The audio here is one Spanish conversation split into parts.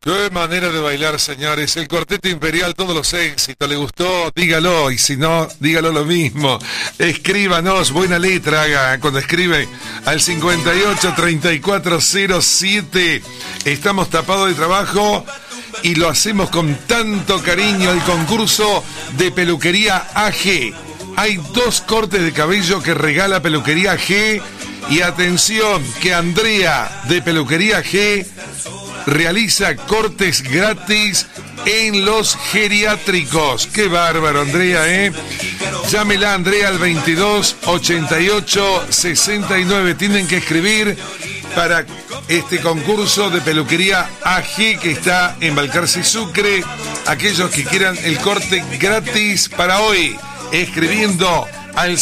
Qué manera de bailar, señores. El Cuarteto Imperial, todos los éxitos. ¿Le gustó? Dígalo. Y si no, dígalo lo mismo. Escríbanos, buena letra haga cuando escribe al 583407. Estamos tapados de trabajo y lo hacemos con tanto cariño. El concurso de peluquería AG. Hay 2 cortes de cabello que regala Peluquería G. Y atención, que Andrea de Peluquería G realiza cortes gratis en los geriátricos. Qué bárbaro, Andrea, ¿eh? Llámela, Andrea, al 22 88 69. Tienen que escribir para este concurso de peluquería AG que está en Balcarce Sucre. Aquellos que quieran el corte gratis para hoy, escribiendo al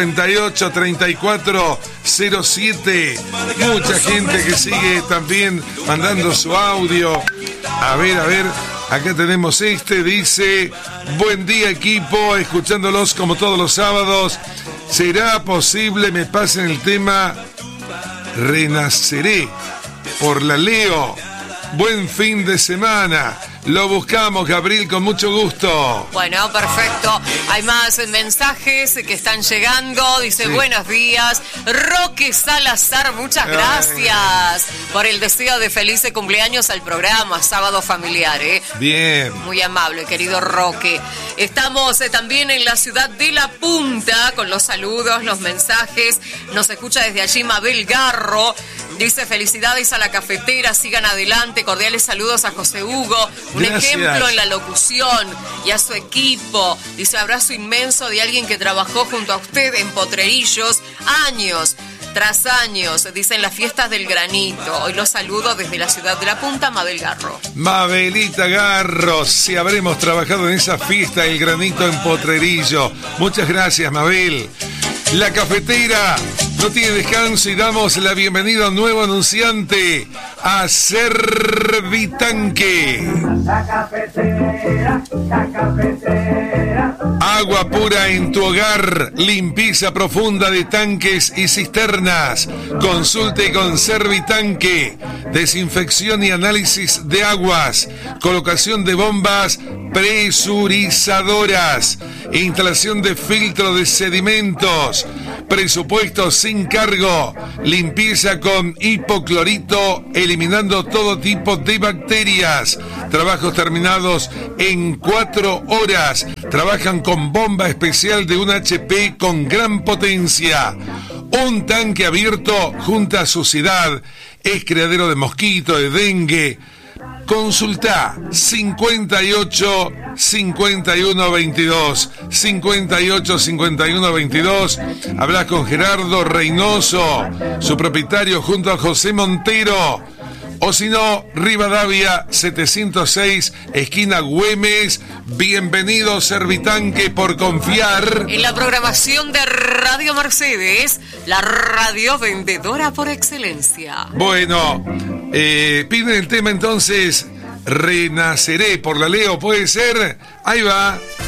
583407. Mucha gente que sigue también mandando su audio. A ver, acá tenemos dice: buen día, equipo, escuchándolos como todos los sábados. ¿Será posible me pasen el tema Renaceré por la Leo? Buen fin de semana. Lo buscamos, Gabriel, con mucho gusto. Bueno, perfecto. Hay más mensajes que están llegando. Dice, sí. Buenos días. Roque Salazar, muchas gracias por el deseo de feliz cumpleaños al programa Sábado Familiar. Bien. Muy amable, querido Roque. Estamos también en la ciudad de La Punta con los saludos, los mensajes. Nos escucha desde allí Mabel Garro. Dice, felicidades a la cafetera, sigan adelante. Cordiales saludos a José Hugo. Un ejemplo en la locución y a su equipo. Dice, abrazo inmenso de alguien que trabajó junto a usted en Potrerillos años tras años. Dice, en las fiestas del granito. Hoy los saludo desde la ciudad de La Punta, Mabel Garro. Mabelita Garro, si habremos trabajado en esa fiesta del granito en Potrerillo. Muchas gracias, Mabel. La cafetera no tiene descanso y damos la bienvenida a un nuevo anunciante, a Servitanque. La cafetera. Agua pura en tu hogar, limpieza profunda de tanques y cisternas. Consulte con Servitanque. Desinfección y análisis de aguas, colocación de bombas presurizadoras, instalación de filtro de sedimentos, presupuesto sin cargo, limpieza con hipoclorito, eliminando todo tipo de bacterias, trabajos terminados en 4 horas, trabajan con bomba especial de 1 HP con gran potencia, un tanque abierto junto a suciedad, es criadero de mosquito, de dengue. Consulta 58 51 22 58 51 22. Hablas con Gerardo Reynoso, su propietario, junto a José Montero. O si no, Rivadavia 706, esquina Güemes. Bienvenido, Servitanque, por confiar en la programación de Radio Mercedes, la radio vendedora por excelencia. Bueno, piden el tema entonces, Renaceré por la Leo, ¿puede ser? Ahí va.